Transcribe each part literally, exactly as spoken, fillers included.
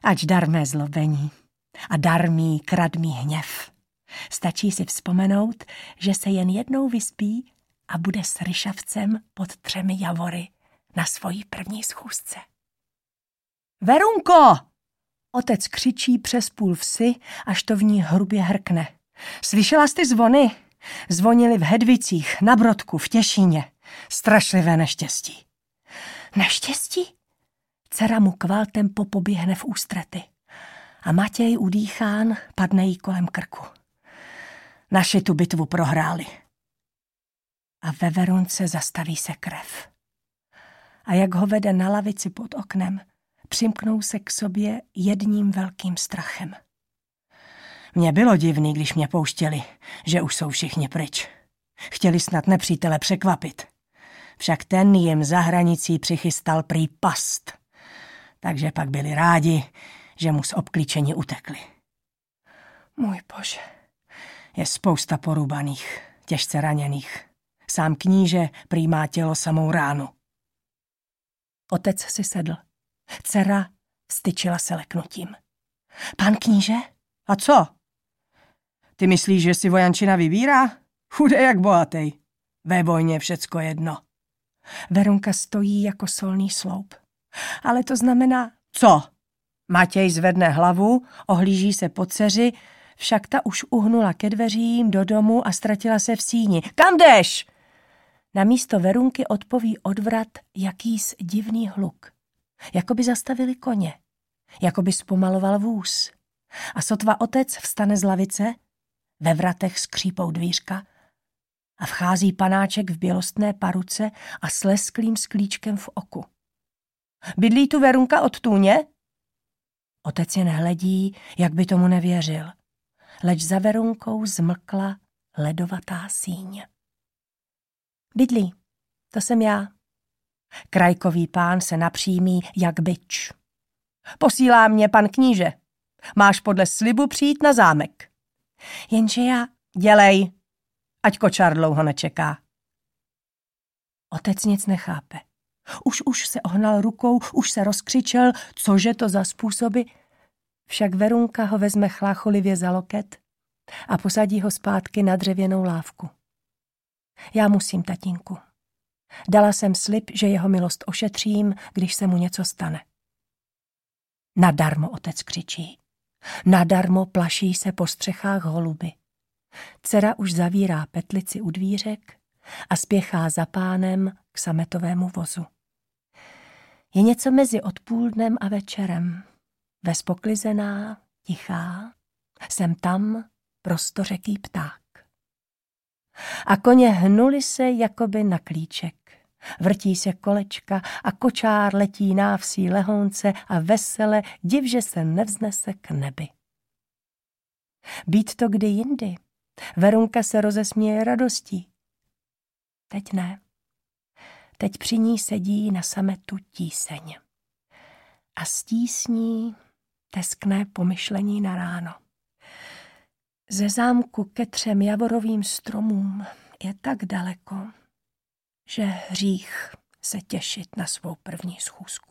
Ač dar mé zlobení a dar mý kradmý hněv. Stačí si vzpomenout, že se jen jednou vyspí a bude s ryšavcem pod třemi javory na svojí první schůzce. Verunko! Otec křičí přes půl vsi, až to v ní hrubě hrkne. Slyšela jsi ty zvony? Zvonili v Hedvicích, na Brodku, v Těšíně. Strašlivé neštěstí. Neštěstí? Dcera mu kvaltem popoběhne v ústrety. A Matěj udýchán padne jí kolem krku. Naši tu bitvu prohráli. A ve Verunce zastaví se krev. A jak ho vede na lavici pod oknem, přimknou se k sobě jedním velkým strachem. Mně bylo divný, když mě pouštěli, že už jsou všichni pryč. Chtěli snad nepřítele překvapit. Však ten jim za hranicí přichystal prý past. Takže pak byli rádi, že mu z obklíčení utekli. Můj bože, je spousta porubaných, těžce raněných. Sám kníže prý má tělo samou ránu. Otec si sedl. Dcera styčila se leknutím. Pán kníže? A co? Ty myslíš, že si vojančina vybírá? Chudej jak bohatý. Ve vojně všecko jedno. Verunka stojí jako solný sloup. Ale to znamená... Co? Matěj zvedne hlavu, ohlíží se po dceři, však ta už uhnula ke dveřím do domu a ztratila se v síni. Kam jdeš? Na místo Verunky odpoví odvrat jakýs divný hluk. Jakoby zastavili koně. Jakoby zpomaloval vůz. A sotva otec vstane z lavice, ve vratech skřípou dvířka a vchází panáček v bělostné paruce a s lesklým sklíčkem v oku. Bydlí tu Verunka od tůně? Otec jen hledí, jak by tomu nevěřil. Leč za Verunkou zmlkla ledovatá síň. Bydlí, to jsem já. Krajkový pán se napřímí jak bič. Posílá mě pan kníže. Máš podle slibu přijít na zámek. Jenže já... Dělej, ať kočár dlouho nečeká. Otec nic nechápe. Už už se ohnal rukou, už se rozkřičel, cože to za způsoby. Však Verunka ho vezme chlácholivě za loket a posadí ho zpátky na dřevěnou lávku. Já musím, tatínku. Dala jsem slib, že jeho milost ošetřím, když se mu něco stane. Nadarmo otec křičí. Nadarmo plaší se po střechách holuby. Dcera už zavírá petlici u dvířek a spěchá za pánem k sametovému vozu. Je něco mezi odpolednem a večerem. Vespoklizená, tichá, jsem tam prostořeký pták. A koně hnuli se jakoby na klíček. Vrtí se kolečka a kočár letí návsí lehounce a vesele, div, že se nevznese k nebi. Být to kdy jindy. Verunka se rozesměje radostí. Teď ne. Teď při ní sedí na sametu tíseň. A s tísní teskne pomyšlení na ráno. Ze zámku ke třem javorovým stromům je tak daleko, že hřích se těšit na svou první schůzku.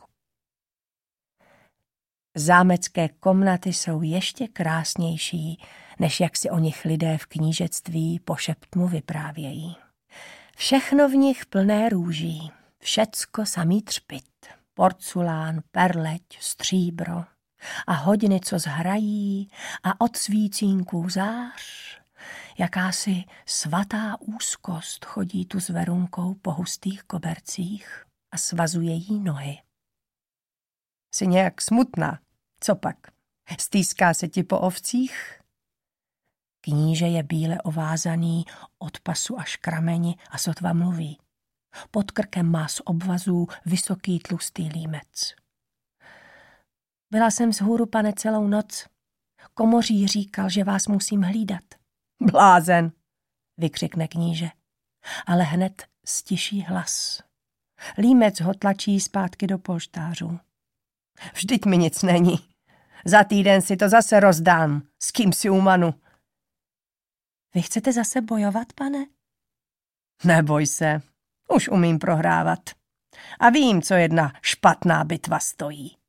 Zámecké komnaty jsou ještě krásnější, než jak si o nich lidé v knížectví po šeptmu vyprávějí. Všechno v nich plné růží, všecko samý třpyt, porculán, perleť, stříbro a hodiny, co zhrají a od svícínků zář. Jakási svatá úzkost chodí tu s Verunkou po hustých kobercích a svazuje jí nohy. Jsi nějak smutná, co pak? Stýská se ti po ovcích? Kníže je bíle ovázaný od pasu až k rameni a sotva mluví. Pod krkem má z obvazů vysoký tlustý límec. Byla jsem vzhůru, pane, celou noc. Komoří říkal, že vás musím hlídat. Blázen, vykřikne kníže, ale hned stiší hlas. Límec ho tlačí zpátky do polštářů. Vždyť mi nic není. Za týden si to zase rozdám, s kým si umanu. Vy chcete zase bojovat, pane? Neboj se, už umím prohrávat. A vím, co jedna špatná bitva stojí.